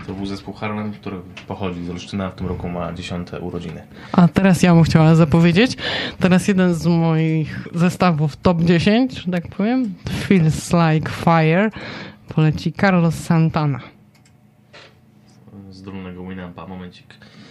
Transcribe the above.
To był zespół Harlem, który pochodzi z Olsztyna, a w tym roku ma 10. urodziny. A teraz ja bym chciała zapowiedzieć. Teraz jeden z moich zestawów top 10, że tak powiem. Feels Like Fire. Poleci Carlos Santana. Z dolnego Winampa, momencik.